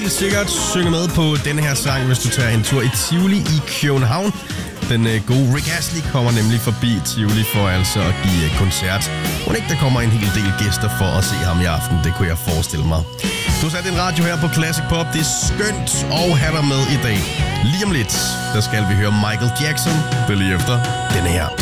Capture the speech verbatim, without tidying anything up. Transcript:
helt sikkert synge med på denne her sang, hvis du tager en tur i Tivoli i København. Den øh, gode Rick Astley kommer nemlig forbi Tivoli for altså at give øh, koncert. Må ikke, der kommer en hel del gæster for at se ham i aften, det kunne jeg forestille mig. Du har sat din radio her på Classic Pop. Det er skønt at have dig med i dag. Lige om lidt, der skal vi høre Michael Jackson. Det er lige efter denne her.